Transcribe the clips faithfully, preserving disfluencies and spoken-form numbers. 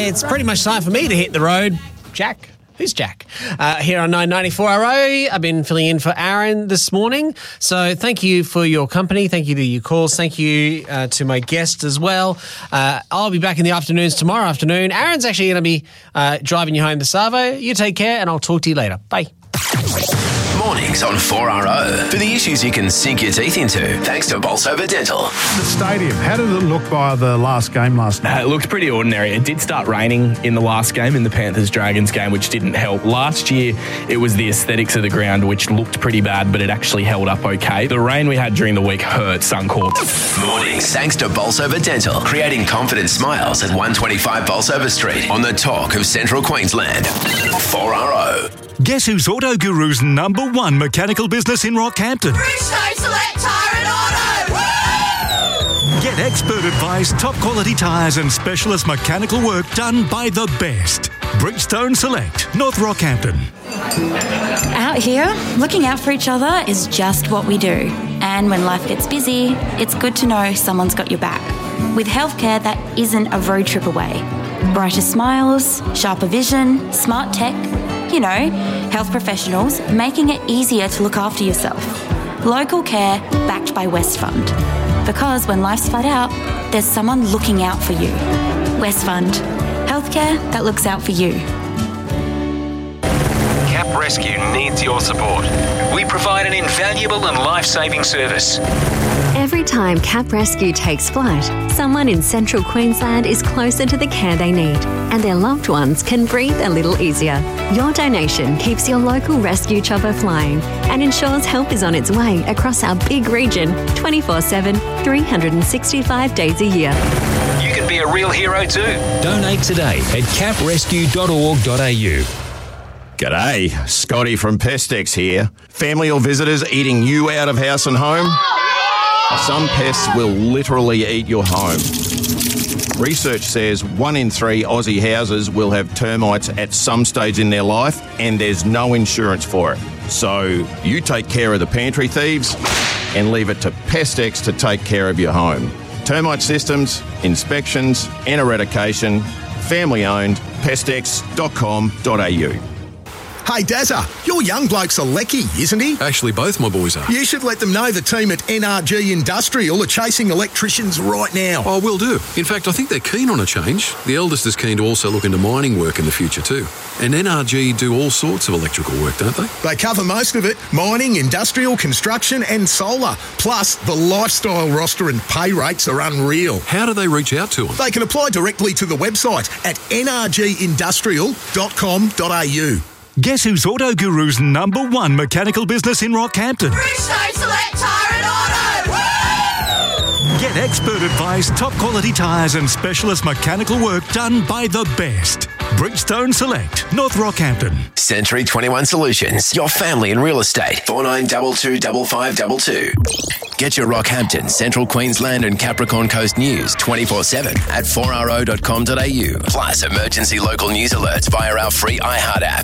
it's pretty much time for me to hit the road. Jack. Who's Jack? Uh, here on nine ninety-four R O, I've been filling in for Aaron this morning. So thank you for your company. Thank you to your calls. Thank you uh, to my guest as well. Uh, I'll be back in the afternoons tomorrow afternoon. Aaron's actually going to be uh, driving you home to Savo. You take care, and I'll talk to you later. Bye. Mornings on four R O. For the issues you can sink your teeth into, thanks to Bolsover Dental. The stadium, how did it look by the last game last night? Uh, it looked pretty ordinary. It did start raining in the last game, in the Panthers-Dragons game, which didn't help. Last year, it was the aesthetics of the ground, which looked pretty bad, but it actually held up okay. The rain we had during the week hurt Suncorp. Mornings thanks to Bolsover Dental, creating confident smiles at one twenty-five Bolsover Street on the talk of Central Queensland. four R O. Guess who's Auto Guru's number one mechanical business in Rockhampton? Bridgestone Select Tyre and Auto! Woo! Get expert advice, top quality tyres and specialist mechanical work done by the best. Bridgestone Select, North Rockhampton. Out here, looking out for each other is just what we do. And when life gets busy, it's good to know someone's got your back. With healthcare that isn't a road trip away. Brighter smiles, sharper vision, smart tech. You know, health professionals making it easier to look after yourself. Local care backed by Westfund. Because when life's flat out, there's someone looking out for you. Westfund. Healthcare that looks out for you. Cap Rescue needs your support. We provide an invaluable and life-saving service. Every time Cap Rescue takes flight, someone in Central Queensland is closer to the care they need, and their loved ones can breathe a little easier. Your donation keeps your local rescue chopper flying and ensures help is on its way across our big region twenty-four seven, three hundred sixty-five days a year. You can be a real hero too. Donate today at cap rescue dot org dot a u. G'day, Scotty from Pestex here. Family or visitors eating you out of house and home? Some pests will literally eat your home. Research says one in three Aussie houses will have termites at some stage in their life, and there's no insurance for it. So you take care of the pantry thieves and leave it to Pestex to take care of your home. Termite systems, inspections and eradication. Family owned. pestex dot com dot a u. Hey, Dazza, your young bloke's a lecky, isn't he? Actually, both my boys are. You should let them know the team at N R G Industrial are chasing electricians right now. Oh, will do. In fact, I think they're keen on a change. The eldest is keen to also look into mining work in the future too. And N R G do all sorts of electrical work, don't they? They cover most of it. Mining, industrial, construction and solar. Plus, the lifestyle roster and pay rates are unreal. How do they reach out to them? They can apply directly to the website at n r g industrial dot com dot a u. Guess who's Auto Guru's number one mechanical business in Rockhampton? Bridgestone Select Tyre and Auto! Woo! Get expert advice, top quality tyres and specialist mechanical work done by the best. Bridgestone Select, North Rockhampton. Century twenty-one Solutions, your family in real estate. four nine two two, five five two two. Get your Rockhampton, Central Queensland and Capricorn Coast news twenty-four seven at four r o dot com dot a u. Plus emergency local news alerts via our free iHeart app.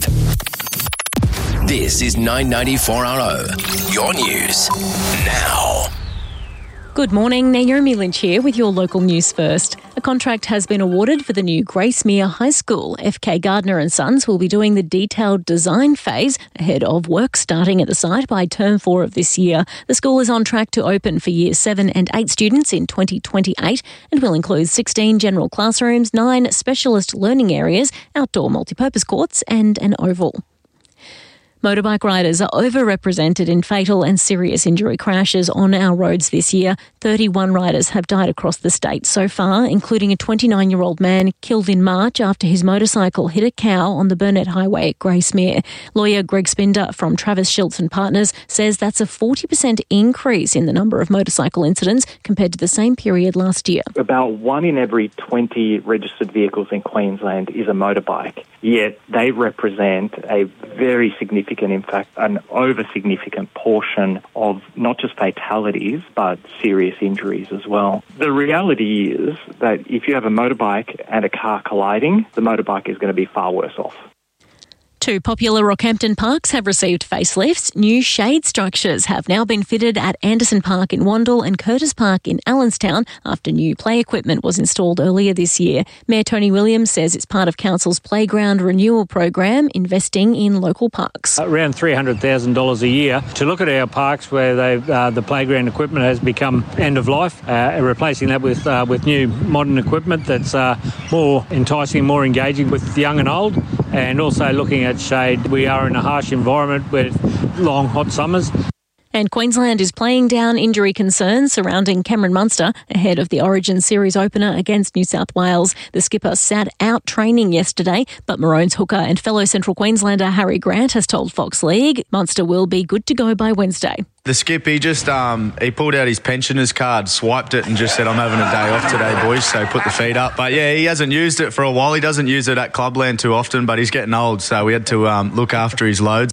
This is nine ninety-four R O, your news now. Good morning, Naomi Lynch here with your local news first. A contract has been awarded for the new Gracemere High School. F K Gardner and Sons will be doing the detailed design phase ahead of work starting at the site by term four of this year. The school is on track to open for year seven and eight students in twenty twenty-eight and will include sixteen general classrooms, nine specialist learning areas, outdoor multipurpose courts and an oval. Motorbike riders are overrepresented in fatal and serious injury crashes on our roads this year. thirty-one riders have died across the state so far, including a twenty-nine-year-old man killed in March after his motorcycle hit a cow on the Burnett Highway at Gracemere. Lawyer Greg Spinder from Travis Schiltz and Partners says that's a forty percent increase in the number of motorcycle incidents compared to the same period last year. About one in every twenty registered vehicles in Queensland is a motorbike, yet they represent a very significant, in fact, an over-significant portion of not just fatalities, but serious injuries as well. The reality is that if you have a motorbike and a car colliding, the motorbike is going to be far worse off. Two popular Rockhampton parks have received facelifts. New shade structures have now been fitted at Anderson Park in Wandle and Curtis Park in Allenstown after new play equipment was installed earlier this year. Mayor Tony Williams says it's part of Council's playground renewal program, investing in local parks. Around three hundred thousand dollars a year to look at our parks where they've, uh, the playground equipment has become end of life, uh, replacing that with uh, with new modern equipment that's uh, more enticing, more engaging with young and old, and also looking at shade. We are in a harsh environment with long, hot summers. And Queensland is playing down injury concerns surrounding Cameron Munster ahead of the Origin Series opener against New South Wales. The skipper sat out training yesterday, but Maroons hooker and fellow Central Queenslander Harry Grant has told Fox League Munster will be good to go by Wednesday. The skip, he just um, he pulled out his pensioners card, swiped it and just said, I'm having a day off today, boys, so put the feet up. But yeah, he hasn't used it for a while. He doesn't use it at Clubland too often, but he's getting old, so we had to um, look after his loads.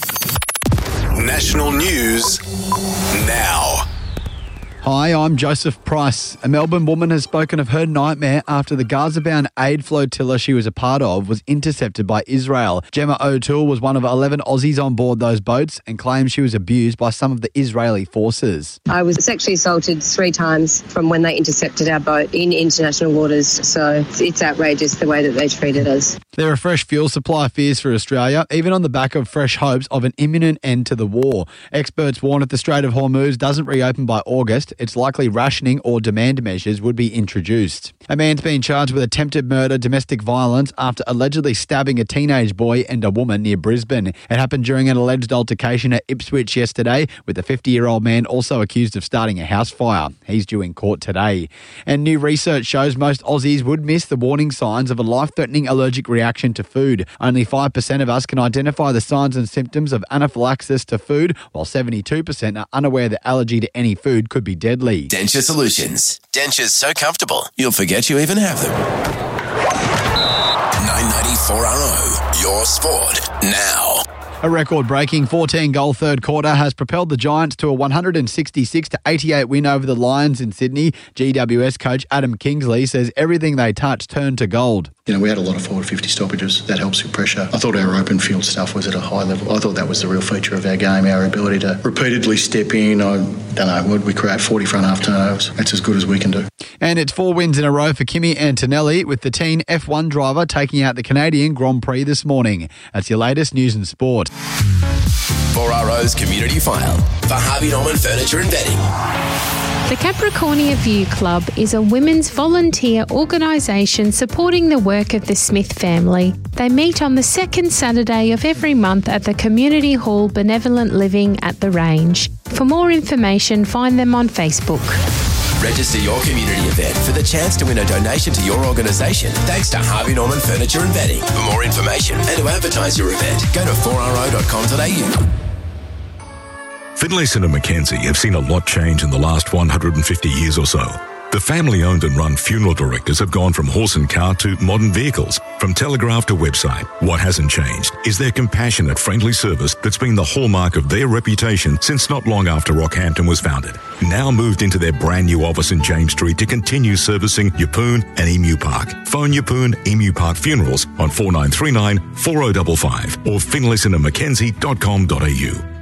National news now. Hi, I'm Joseph Price. A Melbourne woman has spoken of her nightmare after the Gaza-bound aid flotilla she was a part of was intercepted by Israel. Gemma O'Toole was one of eleven Aussies on board those boats and claims she was abused by some of the Israeli forces. I was sexually assaulted three times from when they intercepted our boat in international waters, so it's outrageous the way that they treated us. There are fresh fuel supply fears for Australia, even on the back of fresh hopes of an imminent end to the war. Experts warn if the Strait of Hormuz doesn't reopen by August, it's likely rationing or demand measures would be introduced. A man's been charged with attempted murder, domestic violence after allegedly stabbing a teenage boy and a woman near Brisbane. It happened during an alleged altercation at Ipswich yesterday, with a fifty-year-old man also accused of starting a house fire. He's due in court today. And new research shows most Aussies would miss the warning signs of a life-threatening allergic reaction to food. Only five percent of us can identify the signs and symptoms of anaphylaxis to food, while seventy-two percent are unaware that allergy to any food could be deadly. Denture Solutions. Dentures so comfortable, you'll forget you even have them. nine ninety-four R O, your sport now. A record-breaking fourteen-goal third quarter has propelled the Giants to a one hundred sixty-six to eighty-eight win over the Lions in Sydney. G W S coach Adam Kingsley says everything they touch turned to gold. You know, we had a lot of forward fifty stoppages. That helps with pressure. I thought our open field stuff was at a high level. I thought that was the real feature of our game, our ability to repeatedly step in. I don't know, would we create forty front half turnovers? That's as good as we can do. And it's four wins in a row for Kimi Antonelli, with the teen F one driver taking out the Canadian Grand Prix this morning. That's your latest news and sport. four R O's Community File for Harvey Norman Furniture and Bedding. The Capricornia View Club is a women's volunteer organisation supporting the work of the Smith family. They meet on the second Saturday of every month at the Community Hall Benevolent Living at the Range. For more information, find them on Facebook. Register your community event for the chance to win a donation to your organisation thanks to Harvey Norman Furniture and Bedding. For more information and to advertise your event, go to four R O dot com dot A U. Finlayson and Mackenzie have seen a lot change in the last one hundred fifty years or so. The family-owned and run funeral directors have gone from horse and cart to modern vehicles, from telegraph to website. What hasn't changed is their compassionate, friendly service that's been the hallmark of their reputation since not long after Rockhampton was founded. Now moved into their brand new office in James Street to continue servicing Yeppoon and Emu Park. Phone Yeppoon Emu Park Funerals on four nine three nine, four oh five five or finlayson and mackenzie dot com dot A U.